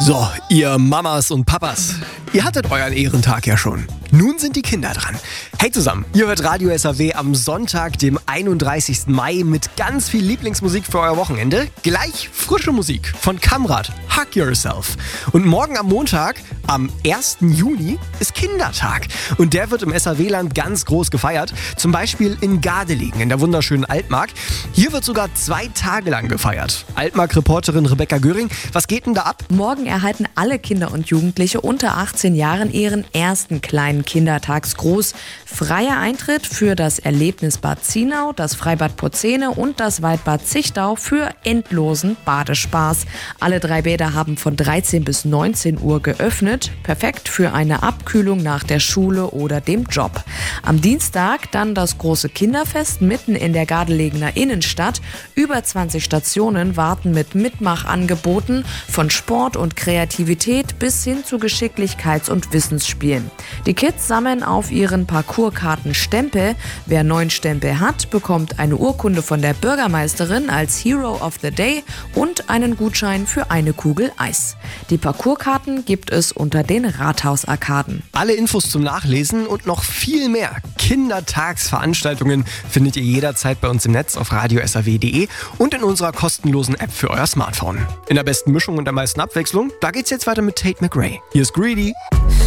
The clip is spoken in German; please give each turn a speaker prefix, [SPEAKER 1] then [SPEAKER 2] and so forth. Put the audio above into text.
[SPEAKER 1] So, ihr Mamas und Papas, ihr hattet euren Ehrentag ja schon. Nun sind die Kinder dran. Hey zusammen, ihr hört Radio SAW am Sonntag, dem 31. Mai mit ganz viel Lieblingsmusik für euer Wochenende. Gleich frische Musik von Kamrat, Hug Yourself. Und morgen am Montag, am 1. Juni, ist Kindertag. Und der wird im SAW-Land ganz groß gefeiert. Zum Beispiel in Gardelegen, in der wunderschönen Altmark. Hier wird sogar 2 Tage lang gefeiert. Altmark-Reporterin Rebecca Göring, was geht denn da ab?
[SPEAKER 2] Morgen erhalten alle Kinder und Jugendliche unter 18 Jahren ihren ersten kleinen Kindertagsgruß. Freier Eintritt für das Erlebnisbad Zienau, das Freibad Porzene und das Waldbad Zichtau für endlosen Badespaß. Alle 3 Bäder haben von 13 bis 19 Uhr geöffnet. Perfekt für eine Abkühlung nach der Schule oder dem Job. Am Dienstag dann das große Kinderfest mitten in der Gardelegener Innenstadt. Über 20 Stationen warten mit Mitmachangeboten von Sport und Kreativität bis hin zu Geschicklichkeits- und Wissensspielen. Die Kids sammeln auf ihren Parcourskarten Stempel. Wer 9 Stempel hat, bekommt eine Urkunde von der Bürgermeisterin als Hero of the Day und einen Gutschein für eine Kugel Eis. Die Parcourskarten gibt es unter den Rathausarkaden.
[SPEAKER 1] Alle Infos zum Nachlesen und noch viel mehr Kindertagsveranstaltungen findet ihr jederzeit bei uns im Netz auf radiosaw.de und in unserer kostenlosen App für euer Smartphone. In der besten Mischung und der meisten Abwechslung, da geht's jetzt weiter mit Tate McRae. Hier ist Greedy.